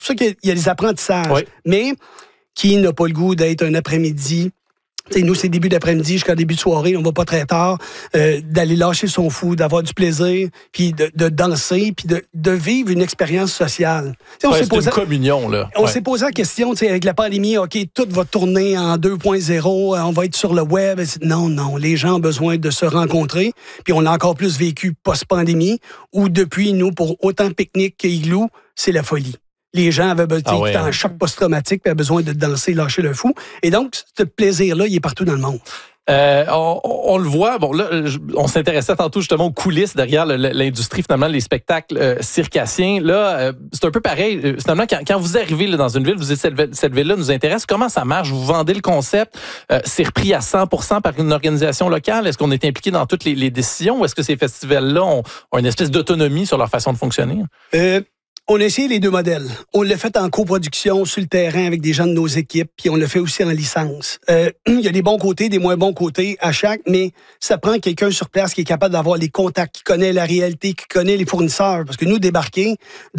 pour ça qu'il y a des apprentissages. Oui. Mais qui n'a pas le goût d'être un après-midi? T'sais, nous, c'est début d'après-midi jusqu'à début de soirée, on va pas très tard, d'aller lâcher son fou, d'avoir du plaisir, puis de danser, puis de vivre une expérience sociale. C'est une communion, là. On s'est posé la question, avec la pandémie, OK, tout va tourner en 2.0, on va être sur le web. Non, les gens ont besoin de se rencontrer, puis on l'a encore plus vécu post-pandémie, où depuis, nous, pour autant Pique-Nique qu'Igloo, c'est la folie. Les gens avaient besoin en choc post-traumatique, puis avaient besoin de danser, lâcher le fou. Et donc, ce plaisir-là, il est partout dans le monde. On le voit, bon là, on s'intéressait tantôt justement aux coulisses derrière l'industrie, finalement, les spectacles circassiens. Là, c'est un peu pareil. Finalement, quand vous arrivez là, dans une ville, vous dites cette ville-là nous intéresse. Comment ça marche? Vous vendez le concept? C'est repris à 100% par une organisation locale? Est-ce qu'on est impliqué dans toutes les décisions ou est-ce que ces festivals-là ont une espèce d'autonomie sur leur façon de fonctionner? On a essayé les deux modèles. On l'a fait en coproduction sur le terrain avec des gens de nos équipes, puis on le fait aussi en licence. Il y a des bons côtés, des moins bons côtés à chaque, mais ça prend quelqu'un sur place qui est capable d'avoir les contacts, qui connaît la réalité, qui connaît les fournisseurs. Parce que nous, débarquer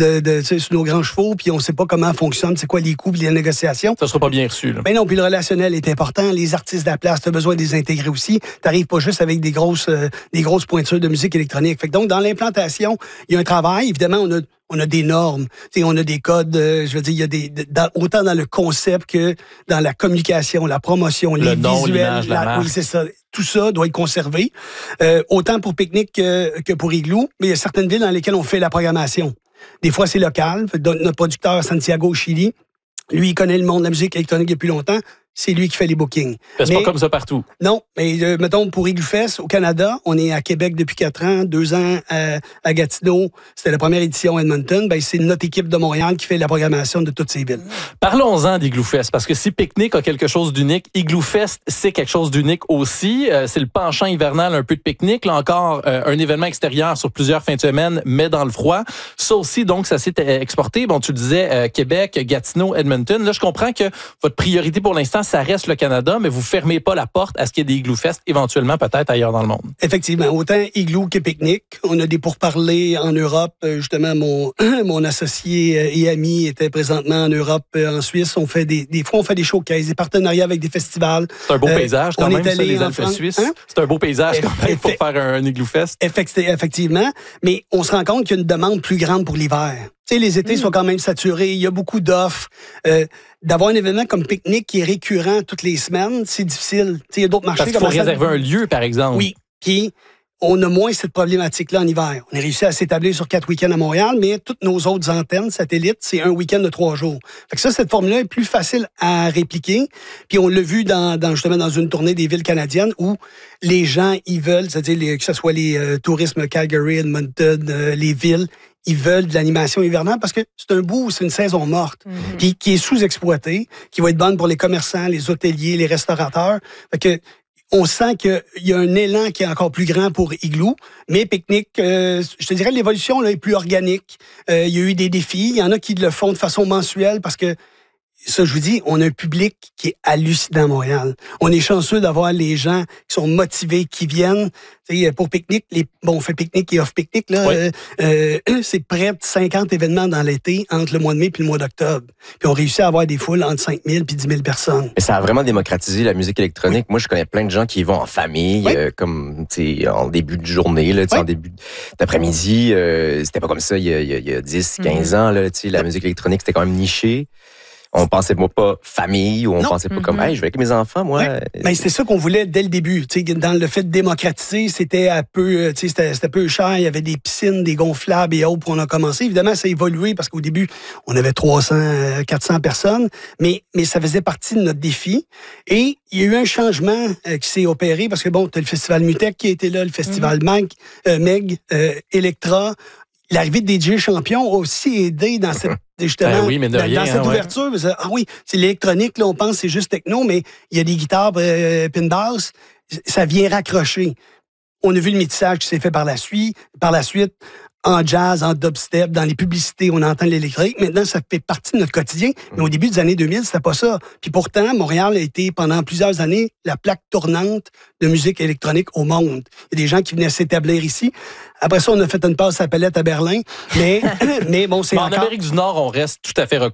sur nos grands chevaux, puis on sait pas comment fonctionne, c'est quoi les coûts, puis les négociations. Ça sera pas bien reçu, là. Ben non, puis le relationnel est important. Les artistes de la place, tu as besoin de les intégrer aussi. T'arrives pas juste avec des grosses pointures de musique électronique. Fait que donc, dans l'implantation, il y a un travail. Évidemment, on a des normes, on a des codes, je veux dire, il y a autant dans le concept que dans la communication, la promotion, les visuels. Oui, c'est ça. Tout ça doit être conservé. Autant pour Pique-Nique que pour Igloo, mais il y a certaines villes dans lesquelles on fait la programmation. Des fois, c'est local. Notre producteur à Santiago, au Chili, lui, il connaît le monde de la musique électronique depuis longtemps. C'est lui qui fait les bookings. C'est pas comme ça partout. Non, mais mettons, pour Igloo Fest, au Canada, on est à Québec depuis 4 ans, 2 ans à Gatineau. C'était la première édition à Edmonton. C'est notre équipe de Montréal qui fait la programmation de toutes ces villes. Parlons-en d'Igloo Fest, parce que si Pique-Nique a quelque chose d'unique, Igloo Fest, c'est quelque chose d'unique aussi. C'est le penchant hivernal un peu de Pique-Nique. Là encore, un événement extérieur sur plusieurs fins de semaine, mais dans le froid. Ça aussi, donc, ça s'est exporté. Bon, tu le disais, Québec, Gatineau, Edmonton. Là, je comprends que votre priorité pour l'instant, ça reste le Canada, mais vous fermez pas la porte à ce qu'il y ait des Igloo Fest éventuellement peut-être ailleurs dans le monde. Effectivement, autant Igloo que Pique-Nique. On a des pourparlers en Europe. Justement, mon associé et ami était présentement en Europe, en Suisse. On fait des fois, on fait des showcases, des partenariats avec des festivals. C'est un beau paysage quand même, ça, les Alpes suisses. Hein? C'est un beau paysage quand même pour faire un Igloo Fest. Effectivement, mais on se rend compte qu'il y a une demande plus grande pour l'hiver. Tu sais, les étés sont quand même saturés, il y a beaucoup d'offres. D'avoir un événement comme Pique-Nique qui est récurrent toutes les semaines, c'est difficile. Tu sais, il y a d'autres marchés. Parce qu'il faut réserver un lieu, par exemple. Oui, puis on a moins cette problématique-là en hiver. On a réussi à s'établir sur 4 week-ends à Montréal, mais toutes nos autres antennes satellites, c'est un week-end de 3 jours. Fait que ça, cette formule-là est plus facile à répliquer. Puis on l'a vu justement dans une tournée des villes canadiennes où les gens, ils veulent, c'est-à-dire que ce soit les tourismes Calgary, Edmonton, les villes, ils veulent de l'animation hivernale parce que c'est une saison morte, puis qui est sous-exploitée, qui va être bonne pour les commerçants, les hôteliers, les restaurateurs. Fait que on sent qu'il y a un élan qui est encore plus grand pour Igloo, mais Pique-Nique, je te dirais, l'évolution là, est plus organique. Il y a eu des défis. Il y en a qui le font de façon mensuelle parce que ça, je vous dis, on a un public qui est hallucinant à Montréal. On est chanceux d'avoir les gens qui sont motivés, qui viennent. T'sais, pour Pique-Nique, on fait Pique-Nique et off-Pique-Nique, là, c'est près de 50 événements dans l'été, entre le mois de mai et le mois d'octobre. Puis on réussit à avoir des foules entre 5 000 et 10 000 personnes. Mais ça a vraiment démocratisé la musique électronique. Moi, je connais plein de gens qui y vont en famille, comme en début de journée, là, en début d'après-midi. C'était pas comme ça il y a 10, 15 ans. Là, la musique électronique, c'était quand même niché. On pensait pas famille ou on pensait pas comme hey, je vais avec mes enfants, moi. Mais c'était ça qu'on voulait dès le début. T'sais, dans le fait de démocratiser, c'était un peu, c'était peu cher. Il y avait des piscines, des gonflables et autres. On a commencé. Évidemment, ça a évolué parce qu'au début, on avait 300, 400 personnes, mais ça faisait partie de notre défi. Et il y a eu un changement qui s'est opéré parce que bon, t'as le festival Mutec qui était là, le festival Meg, Electra. L'arrivée de DJ Champion a aussi aidé dans cette justement dans cette ouverture. Ah oui, c'est l'électronique, là, on pense que c'est juste techno, mais il y a des guitares pin bass, ça vient raccrocher. On a vu le métissage qui s'est fait par la suite, en jazz, en dubstep, dans les publicités, on entend l'électrique. Maintenant, ça fait partie de notre quotidien. Mais au début des années 2000, c'était pas ça. Puis pourtant, Montréal a été, pendant plusieurs années, la plaque tournante de musique électronique au monde. Il y a des gens qui venaient s'établir ici. Après ça, on a fait une passe à Palette à Berlin. Mais bon, c'est en Amérique du Nord, on reste tout à fait reconnu.